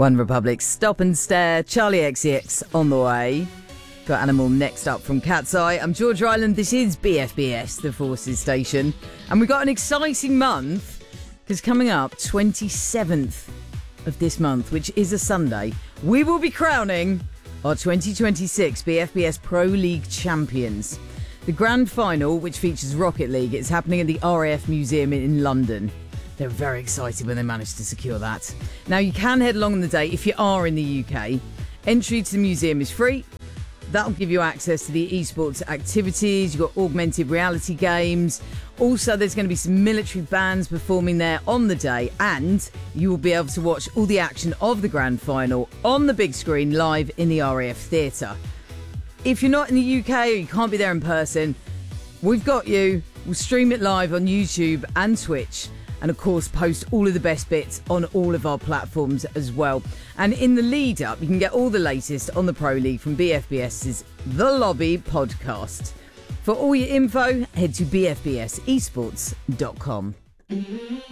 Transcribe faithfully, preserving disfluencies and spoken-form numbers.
One Republic, Stop and Stare, Charlie X C X on the way. Got Animal next up from Cat's Eye. I'm George Ryland. This is B F B S, the Forces Station. And we've got an exciting month, because coming up, twenty-seventh of this month, which is a Sunday, we will be crowning our twenty twenty-six B F B S Pro League champions. The grand final, which features Rocket League, is happening at the R A F Museum in London. They were very excited when they managed to secure that. Now, you can head along on the day if you are in the U K. Entry to the museum is free. That'll give you access to the esports activities. You've got augmented reality games. Also, there's going to be some military bands performing there on the day, and you will be able to watch all the action of the grand final on the big screen live in the R A F Theatre. If you're not in the U K or you can't be there in person, we've got you. We'll stream it live on YouTube and Twitch. And of course, post all of the best bits on all of our platforms as well. And in the lead up, you can get all the latest on the Pro League from BFBS's The Lobby podcast. For all your info, head to b f b s esports dot com.